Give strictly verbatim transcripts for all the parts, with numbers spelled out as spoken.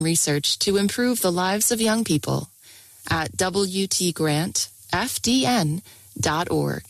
research to improve the lives of young people at W T grant F D N dot org.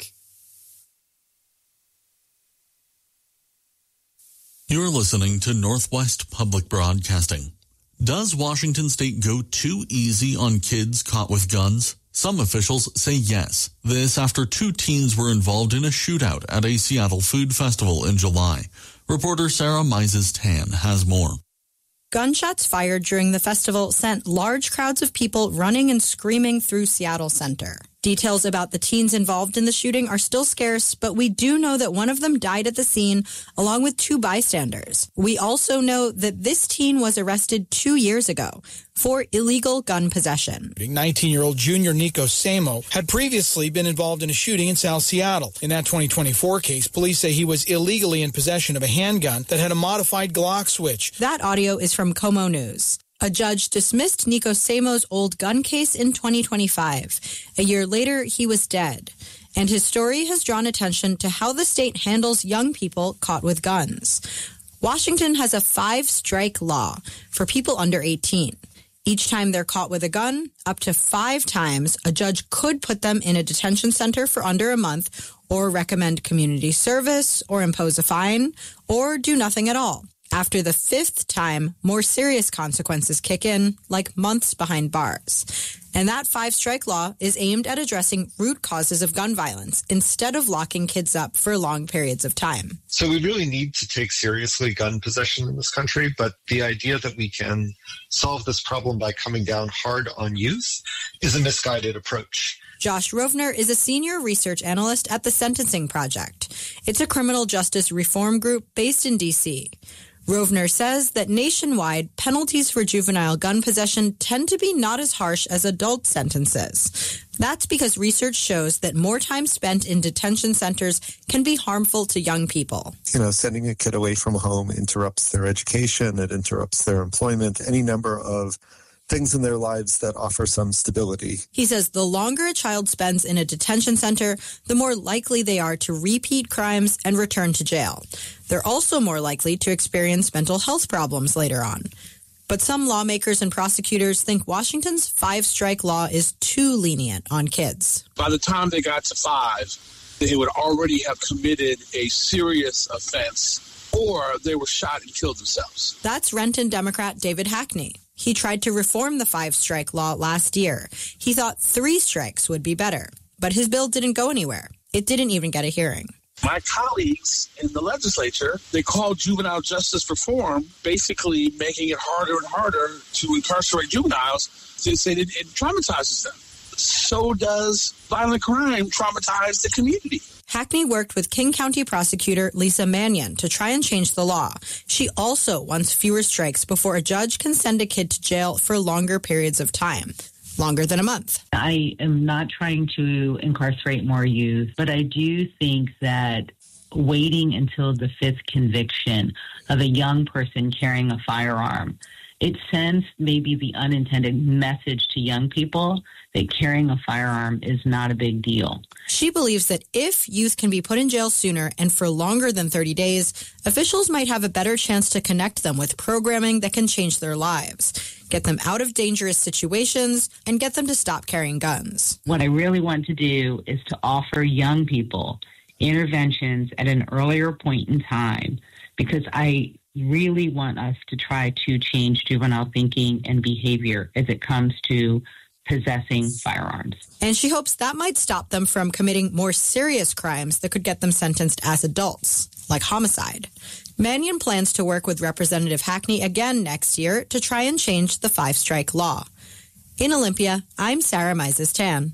You're listening to Northwest Public Broadcasting. Does Washington State go too easy on kids caught with guns? Some officials say yes. This after two teens were involved in a shootout at a Seattle food festival in July. Reporter Sarah Mises-Tan has more. Gunshots fired during the festival sent large crowds of people running and screaming through Seattle Center. Details about the teens involved in the shooting are still scarce, but we do know that one of them died at the scene along with two bystanders. We also know that this teen was arrested two years ago for illegal gun possession. nineteen-year-old junior Nico Samo had previously been involved in a shooting in South Seattle. In that twenty twenty-four case, police say he was illegally in possession of a handgun that had a modified Glock switch. That audio is from Como News. A judge dismissed Nico Samo's old gun case in twenty twenty-five. A year later, he was dead. And his story has drawn attention to how the state handles young people caught with guns. Washington has a five-strike law for people under eighteen. Each time they're caught with a gun, up to five times, a judge could put them in a detention center for under a month, or recommend community service, or impose a fine, or do nothing at all. After the fifth time, more serious consequences kick in, like months behind bars. And that five-strike law is aimed at addressing root causes of gun violence instead of locking kids up for long periods of time. So we really need to take seriously gun possession in this country, but the idea that we can solve this problem by coming down hard on youth is a misguided approach. Josh Rovner is a senior research analyst at the Sentencing Project. It's a criminal justice reform group based in D C Rovner says that nationwide, penalties for juvenile gun possession tend to be not as harsh as adult sentences. That's because research shows that more time spent in detention centers can be harmful to young people. You know, sending a kid away from home interrupts their education, it interrupts their employment, any number of things in their lives that offer some stability. He says the longer a child spends in a detention center, the more likely they are to repeat crimes and return to jail. They're also more likely to experience mental health problems later on. But some lawmakers and prosecutors think Washington's five-strike law is too lenient on kids. By the time they got to five, they would already have committed a serious offense, or they were shot and killed themselves. That's Renton Democrat David Hackney. He tried to reform the five-strike law last year. He thought three strikes would be better, but his bill didn't go anywhere. It didn't even get a hearing. My colleagues in the legislature, they call juvenile justice reform basically making it harder and harder to incarcerate juveniles. They say that it traumatizes them. So does violent crime traumatize the community. Hackney worked with King County prosecutor Lisa Mannion to try and change the law. She also wants fewer strikes before a judge can send a kid to jail for longer periods of time, longer than a month. I am not trying to incarcerate more youth, but I do think that waiting until the fifth conviction of a young person carrying a firearm, it sends maybe the unintended message to young people that carrying a firearm is not a big deal. She believes that if youth can be put in jail sooner and for longer than thirty days, officials might have a better chance to connect them with programming that can change their lives, get them out of dangerous situations, and get them to stop carrying guns. What I really want to do is to offer young people interventions at an earlier point in time, because I really want us to try to change juvenile thinking and behavior as it comes to possessing firearms. And she hopes that might stop them from committing more serious crimes that could get them sentenced as adults, like homicide. Mannion plans to work with Representative Hackney again next year to try and change the five-strike law. In Olympia, I'm Sarah Mises-Tan.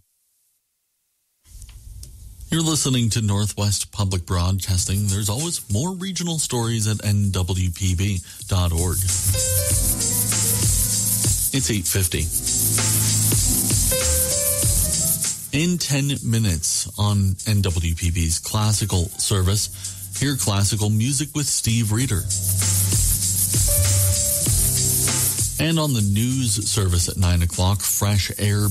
You're listening to Northwest Public Broadcasting. There's always more regional stories at N W P B dot org. It's eight fifty. In ten minutes on N W P B's classical service, hear classical music with Steve Reeder. And on the news service at nine o'clock, Fresh Air